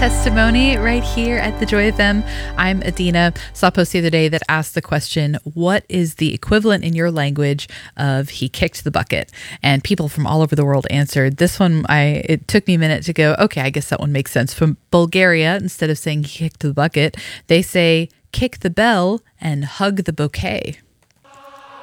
Testimony right here at the Joy FM. I'm Adina. Saw a post the other day that asked the question, what is the equivalent in your language of he kicked the bucket? And people from all over the world answered. This one, it took me a minute to go, okay, I guess that one makes sense. From Bulgaria, instead of saying he kicked the bucket, they say kick the bell and hug the bouquet.